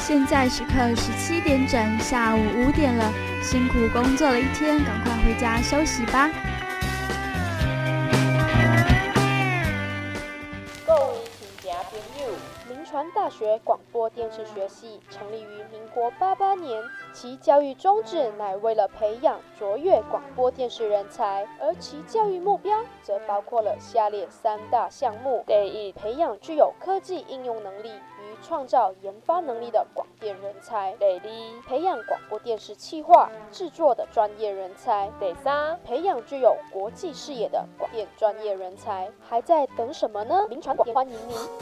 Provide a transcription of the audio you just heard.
现在时刻17点整，下午5点了，辛苦工作了一天，赶快回家休息吧。 各位亲戚朋友，民传大学广播电视学系成立于民国88年，其教育宗旨乃为了培养卓越广播电视人才，而其教育目标则包括了下列3大项目：第一，培养具有科技应用能力与创造研发能力的广电人才；第二，培养广播电视企划制作的专业人才；第三，培养具有国际视野的广电专业人才。还在等什么呢？民传广电欢迎您。